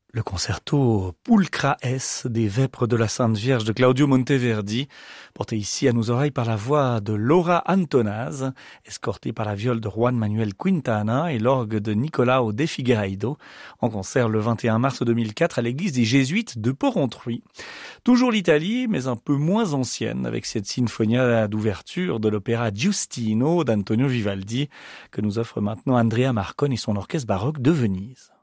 Le concerto Pulchra S des Vêpres de la Sainte Vierge de Claudio Monteverdi, porté ici à nos oreilles par la voix de Laura Antonaz, escortée par la viole de Juan Manuel Quintana et l'orgue de Nicolao de Figueiredo, en concert le 21 mars 2004 à l'église des Jésuites de Porrentruy. Toujours l'Italie, mais un peu moins ancienne, avec cette sinfonia d'ouverture de l'opéra Giustino d'Antonio Vivaldi, que nous offre maintenant Andrea Marcon et son orchestre baroque de Venise.